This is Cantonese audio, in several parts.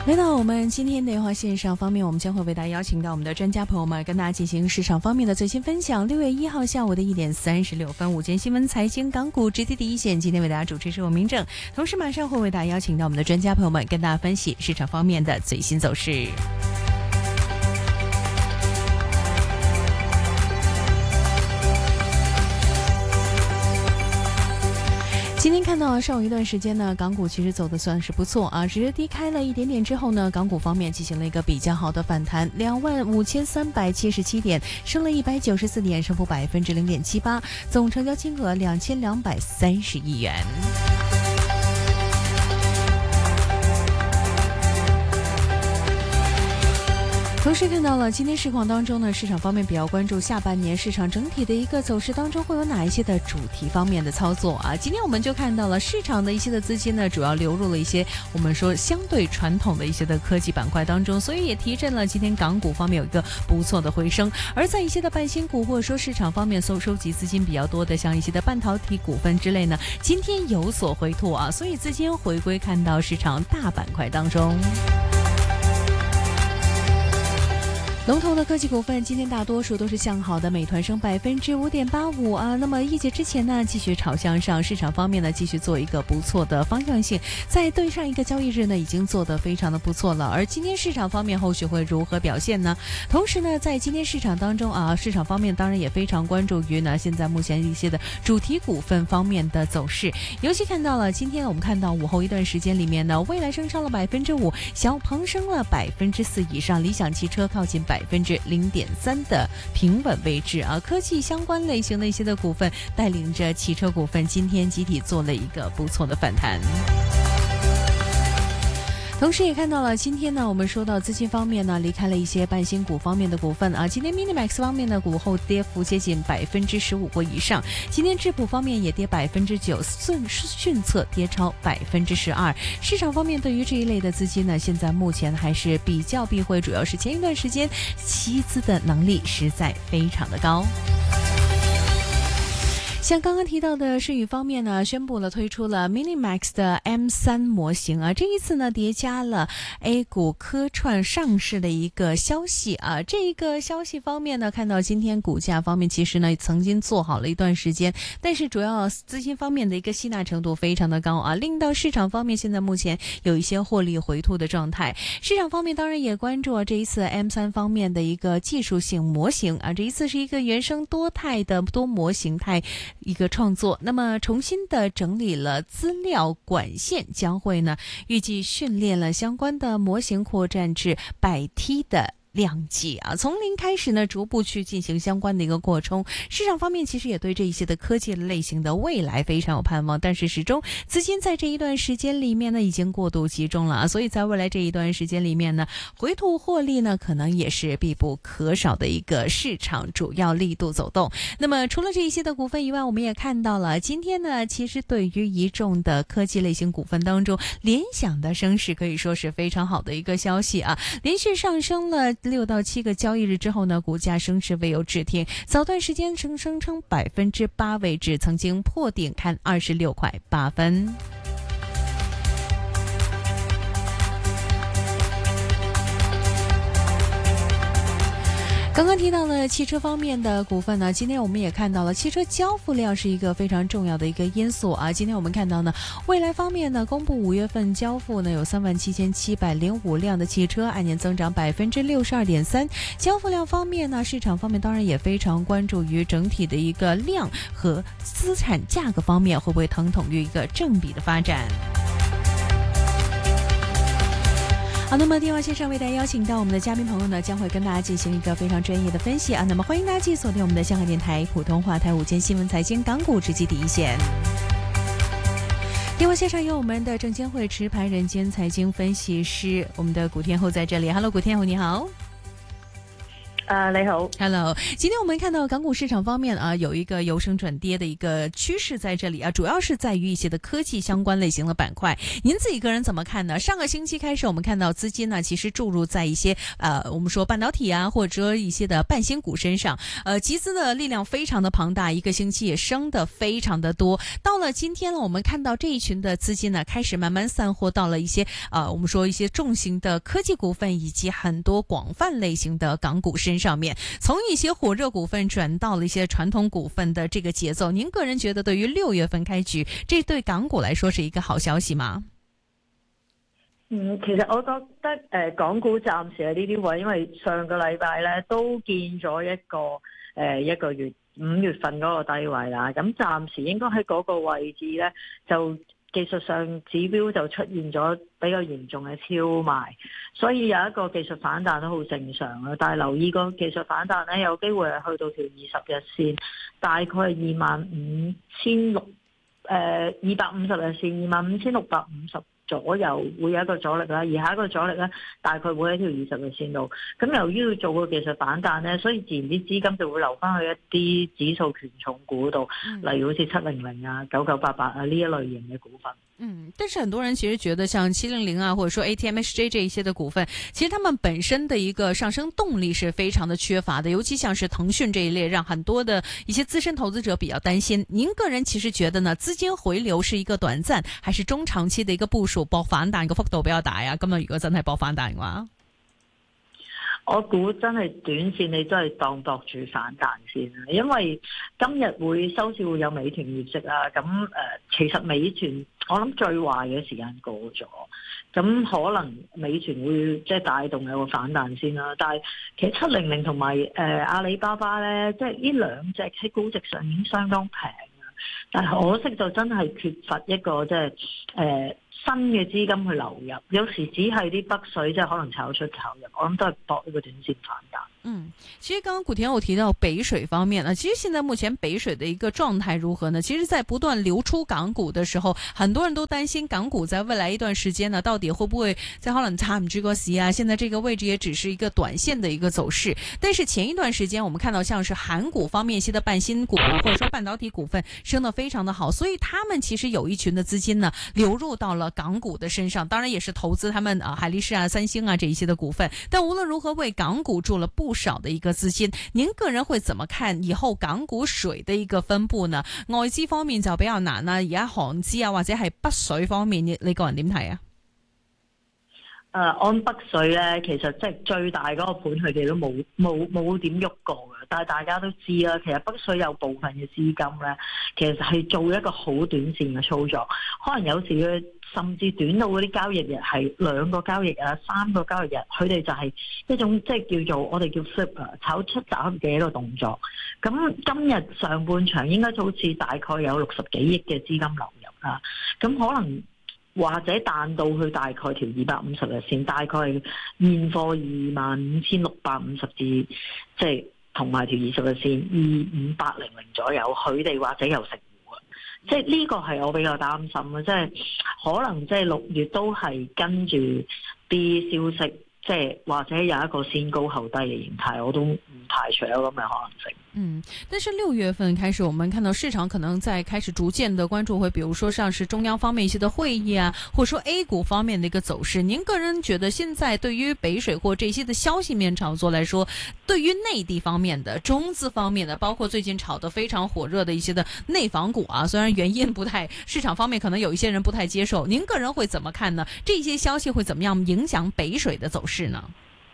来到我们今天的话线上方面，我们将会为大家邀请到我们的专家朋友们，跟大家进行市场方面的最新分享。6月1号下午的1点36分，午间新闻财经港股直击第一线。今天为大家主持是我明正，同时马上会为大家邀请到我们的专家朋友们，跟大家分析市场方面的最新走势。今天看到上午一段时间呢，港股其实走的算是不错啊，只是低开了一点点之后呢，港股方面进行了一个比较好的反弹，25377点，升了194点，升幅0.78%，总成交金额2230亿元。同时看到了今天市况当中呢，市场方面比较关注下半年市场整体的一个走势当中会有哪一些的主题方面的操作啊？今天我们就看到了市场的一些的资金呢，主要流入了一些我们说相对传统的一些的科技板块当中，所以也提振了今天港股方面有一个不错的回升。而在一些的半新股或者说市场方面收集资金比较多的，像一些的半导体股份之类呢，今天有所回吐啊，所以资金回归看到市场大板块当中。龙头的科技股份今天大多数都是向好的，美团升5.85%啊。那么一节之前呢，继续朝向上，市场方面呢继续做一个不错的方向性，在对上一个交易日呢已经做得非常的不错了。而今天市场方面后续会如何表现呢？同时呢，在今天市场当中啊，市场方面当然也非常关注于呢现在目前一些的主题股份方面的走势，尤其看到了今天我们看到午后一段时间里面呢，蔚来升上了5%，小鹏升了4%以上，理想汽车靠近0.3%的平稳位置啊，科技相关类型的一些的股份带领着汽车股份今天集体做了一个不错的反弹。同时也看到了今天呢，我们说到资金方面呢，离开了一些半新股方面的股份啊。今天 Minimax 方面的股后跌幅接近15%或以上，今天智谱方面也跌9%，迅测跌超12%。市场方面对于这一类的资金呢，现在目前还是比较避讳，主要是前一段时间吸资的能力实在非常的高。像刚刚提到的世宇方面呢，宣布了推出了 Minimax 的 M3 模型啊，这一次呢叠加了 A 股科创上市的一个消息啊，这一个消息方面呢，看到今天股价方面其实呢曾经做好了一段时间，但是主要资金方面的一个吸纳程度非常的高啊，令到市场方面现在目前有一些获利回吐的状态。市场方面当然也关注这一次 M3 方面的一个技术性模型啊，这一次是一个原生多态的多模型态一个创作，那么重新的整理了资料管线，将会呢预计训练了相关的模型，扩展至100T的量级啊，从零开始呢，逐步去进行相关的一个扩充。市场方面其实也对这一些的科技类型的未来非常有盼望，但是始终资金在这一段时间里面呢，已经过度集中了啊，所以在未来这一段时间里面呢，回吐获利呢，可能也是必不可少的一个市场主要力度走动。那么除了这一些的股份以外，我们也看到了今天呢，其实对于一众的科技类型股份当中，联想的升势可以说是非常好的一个消息啊，连续上升了6到7个交易日之后呢，股价升势未有止停，早段时间升称8%位置，曾经破顶看26.8块。刚刚提到了汽车方面的股份呢，今天我们也看到了汽车交付量是一个非常重要的一个因素啊。今天我们看到呢，蔚来方面呢公布5月份交付呢有37705辆的汽车，按年增长62.3%。交付量方面呢，市场方面当然也非常关注于整体的一个量和资产价格方面会不会等同于一个正比的发展。好，那么电话线上为大家邀请到我们的嘉宾朋友呢，将会跟大家进行一个非常专业的分析啊。那么欢迎大家继续锁定我们的香港电台普通话台午间新闻财经港股直击第一线。电话线上有我们的证监会持牌人兼财经分析师，我们的古天后在这里。Hello， 古天后你好。 你好 ，Hello。今天我们看到港股市场方面啊，有一个由升转跌的一个趋势在这里啊，主要是在于一些的科技相关类型的板块。您自己个人怎么看呢？上个星期开始，我们看到资金呢，其实注入在一些我们说半导体啊，或者一些的半新股身上，集资的力量非常的庞大，一个星期也升得非常的多。到了今天呢，我们看到这一群的资金呢，开始慢慢散货到了一些我们说一些重型的科技股份以及很多广泛类型的港股身上面，从一些火热股份转到了一些传统股份的这个节奏。您个人觉得对于6月份开局，这对港股来说是一个好消息吗？ 其實我覺得港股暫時喺呢啲位，因為上個禮拜咧都見咗一個月5月份嗰個低位啦，咁暫時應該喺嗰個位置咧就技術上指標就出現咗比較嚴重嘅超賣，所以有一個技術反彈都好正常啦。但係留意個技術反彈咧，有機會係去到條20日線，大概係25,600250日線25,650左右會有一個阻力啦，而下一個阻力咧大概會喺條20日線度。咁由於要做個技術反彈咧，所以自然啲資金就會流翻去一啲指數權重股度，例如好似700啊、9988啊呢一類型嘅股份。 但是很多人其實覺得像700啊，或者說 ATMXJ 這一些的股份，其實他們本身的一個上升動力是非常的缺乏的，尤其像是騰訊這一類，讓很多的一些資深投資者比較擔心。您個人其實覺得呢，資金回流是一個短暫，還是中長期的一個部署？博反彈個幅度比較大啊！今日如果真係博反彈嘅話， 我估真係短線你真係當博住反彈先啦，因為今日收市會有美團業績啦。咁其實美團我諗最壞嘅時間過咗，咁可能美團會即係帶動有個反彈先啦。但係其實700同埋阿里巴巴咧，即係呢兩隻喺估值上已經相當平啦，但係可惜就真係缺乏一個即係新嘅資金去流入，有時只係啲北水，即係可能炒出炒入，我諗都係搏一個短線反彈。 其實剛剛古田有提到北水方面呢，其實現在目前北水的一個狀態如何呢？其實在不斷流出港股的時候，很多人都擔心港股在未來一段時間呢，到底會不會在可能撐唔住個市啊？現在這個位置也只是一個短線的一個走勢。但是前一段時間我們看到像是韓股方面一些的半新股或者說半導體股份升得非常的好，所以他們其實有一群的資金呢流入到了港股的身上，當然也是投資他們海力士啊、三星啊這一些的股份。但無論如何為港股注了不少的一個資金，您個人會怎麼看以後港股水的一個分佈呢？外資方面就比較難啦，而家韓資啊或者係北水方面，你個人點睇啊？ 按北水咧，其實即係最大嗰個盤，佢哋都冇點喐過嘅。但係大家都知啦，其實北水有部分嘅資金咧，其實係做一個好短線嘅操作，可能有時佢甚至短到嗰啲交易日係2個交易日、3個交易日，佢哋就係一種即係叫做我哋叫 flip 啊，炒出斬入嘅一個動作。咁今日上半場應該好似大概有60幾億嘅資金流入啦，咁可能或者彈到去大概條250日線，大概係現貨25,650至即係同埋條20日線25,800左右，佢哋或者有食糊啊！即係呢個係我比較擔心嘅，即係可能即係6月都係跟住啲消息，即係或者有一個先高後低嘅形態，我都唔排除有咁嘅可能性。 但是6月份開始，我們看到市場可能在開始逐漸的關注，會比如說像是中央方面一些的會議啊，或者說 A 股方面的一個走勢。您個人覺得現在對於北水或這些的消息面炒作來說，對於內地方面的、中資方面的，包括最近炒得非常火熱的一些的內房股啊，雖然原因不太，市場方面可能有一些人不太接受，您個人會怎麼看呢？這些消息會怎麼樣影響北水的走勢呢？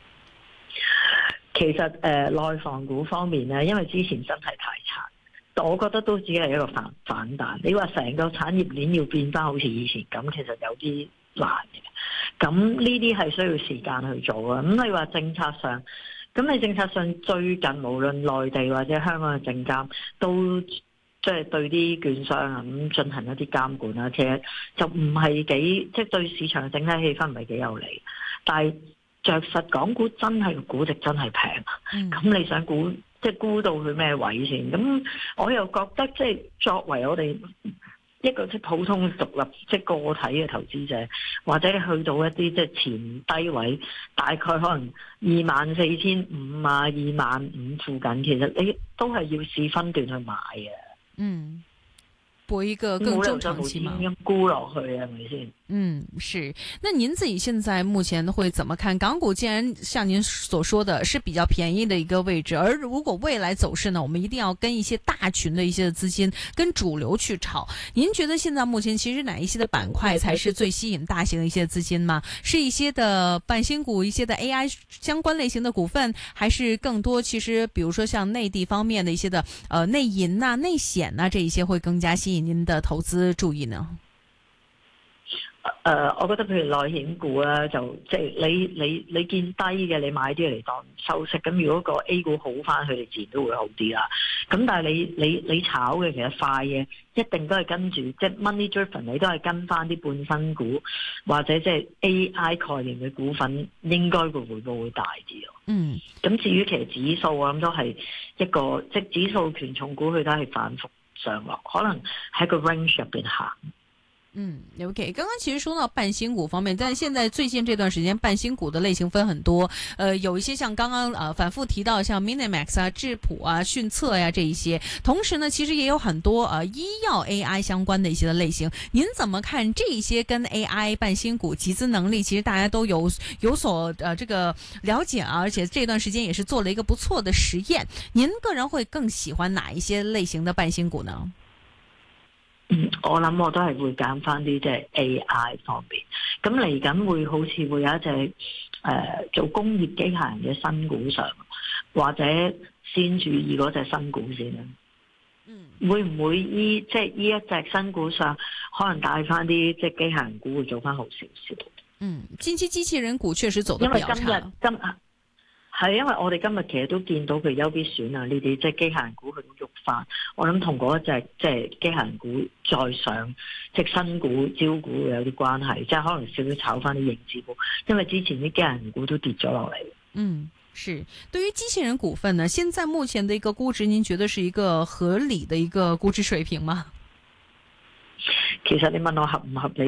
其實內房股方面咧，因為之前真係太差，我覺得都只係一個反彈。你話成個產業鏈要變翻好似以前咁，其實有啲難嘅。咁呢啲係需要時間去做啊。咁你話政策上，咁你政策上最近無論內地或者香港嘅證監都即係對啲券商啊咁進行一啲監管啦，其實就唔係幾即係對市場嘅整體氣氛唔係幾有利，但係着實港股真係估值真係平，咁你想估即係估到佢咩位先？咁我又覺得即係作為我哋一個即係普通獨立即係個體嘅投資者，或者你去到一啲即係前低位，大概可能24,500啊、25,000附近，其實你都係要試分段去買嘅。 嗯，博一個更中長期嘛， 咁沽落去係咪先？ 嗯，是。那您自己現在目前會怎麼看港股？既然像您所說的是比較便宜的一個位置，而如果未來走勢呢，我們一定要跟一些大群的一些資金跟主流去炒。您覺得現在目前其實哪一些的板塊才是最吸引大型的一些資金嗎？是一些的半新股、一些的 AI 相關類型的股份，還是更多其實比如說像內地方面的一些的內銀啊、內險啊這一些會更加吸引您的投資注意呢？ 我覺得譬如內險股啦，就即係你見低嘅，你買啲嚟當收息。咁如果個 A 股好翻，佢哋自然都會好啲啦。咁但係你炒嘅其實快嘅，一定都係跟住即係 money driven，你都係跟翻啲半新股或者即係 AI 概念嘅股份，應該個回報會大啲咯。嗯。咁至於其實指數，我諗都係一個即係指數權重股，佢都係反覆上落，可能喺個 range 入邊行。 嗯 ，OK， 剛剛其實說到半新股方面，但現在最近這段時間半新股的類型分很多，有一些像剛剛反覆提到像 Minimax 啊、智普啊、迅策呀這一些，同時呢，其實也有很多醫藥 AI 相關的一些的類型，您怎麼看這一些跟 AI 半新股集資能力，其實大家都有所這個了解啊，而且這段時間也是做了一個不錯的實驗，您個人會更喜歡哪一些類型的半新股呢？ 我諗我都係會揀翻啲即係 AI 方面，咁嚟緊會好似會有一隻做工業機械人嘅新股上，或者先注意嗰隻新股先啦。會唔會依一隻新股上，可能帶翻啲即係機械人股會做翻好少少？ 近期機器人股確實走得比較差。 係因為我哋今日其實都見到佢優必選啊呢啲即係機械人股佢都喐翻，我諗同嗰一隻即係機械人股再上即係新股招股會有啲關係，即係可能少少炒翻啲盈資股，因為之前啲機械人股都跌咗落嚟。 是。對於機器人股份呢，現在目前的一個估值，您覺得是一個合理的一個估值水平嗎？ 其實你問我合唔合理？